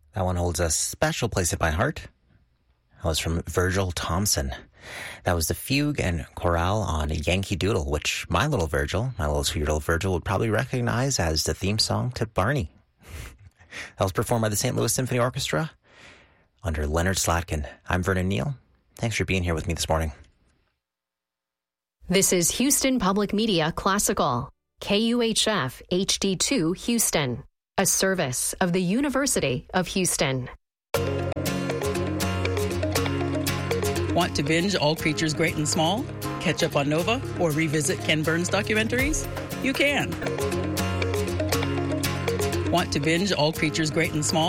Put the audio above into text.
That one holds a special place in my heart. That was from Virgil Thompson. That was the fugue and chorale on Yankee Doodle, which my little 2-year-old Virgil, would probably recognize as the theme song to Barney. That was performed by the St. Louis Symphony Orchestra under Leonard Slatkin. I'm Vernon Neal. Thanks for being here with me this morning. This is Houston Public Media Classical, KUHF HD2 Houston, a service of the University of Houston. Want to binge All Creatures Great and Small, catch up on Nova, or revisit Ken Burns documentaries? You can. Want to binge All Creatures Great and Small?